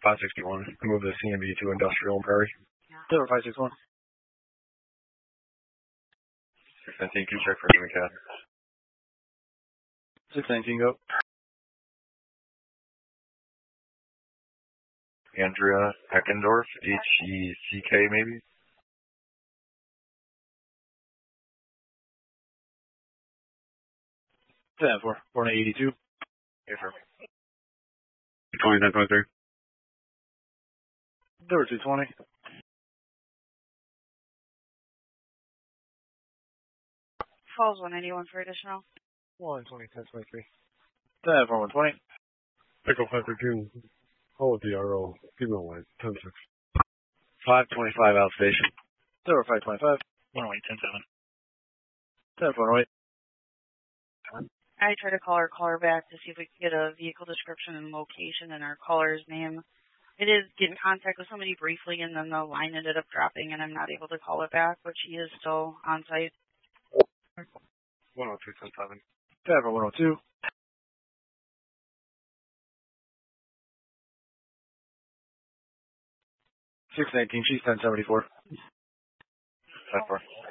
561. Move the CMB to Industrial and Prairie. Silver 561. 619, can you check for human cat? 619, go. Andrea Heckendorf, Heck maybe? Stand for 482. Yes, sir. 20, 10, 23. Silver 220. Falls 191 for additional. 120, 1023. Stand for 120. Echo 513. Hold DRO. Female line. 10-6. 525 outstation. Silver 525. 108, 10-7. Stand for 108. I tried to call her back to see if we could get a vehicle description and location and our caller's name. I did get in contact with somebody briefly, and then the line ended up dropping, and I'm not able to call it back, but she is still on site. 102, 10-7. Stand for 102. 619, she's 1074. 10-4.